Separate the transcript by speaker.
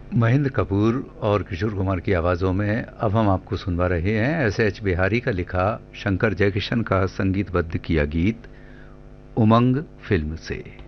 Speaker 1: महेंद्र कपूर और किशोर कुमार की आवाज़ों में अब हम आपको सुनवा रहे हैं एस बिहारी का लिखा, शंकर जयकिशन का संगीतबद्ध किया गीत, उमंग फिल्म से।